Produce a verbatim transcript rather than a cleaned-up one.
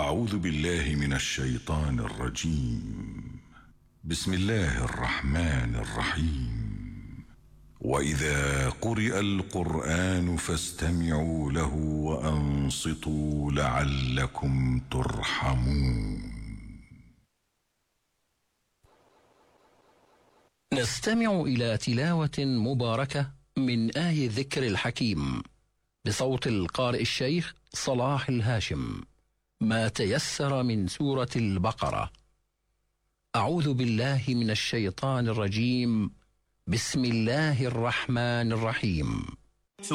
أعوذ بالله من الشيطان الرجيم. بسم الله الرحمن الرحيم. وإذا قرئ القرآن فاستمعوا له وأنصتوا لعلكم ترحمون. نستمع إلى تلاوة مباركة من آي ذكر الحكيم بصوت القارئ الشيخ صلاح الهاشم، ما تيسر من سورة البقرة. أعوذ بالله من الشيطان الرجيم. بسم الله الرحمن الرحيم.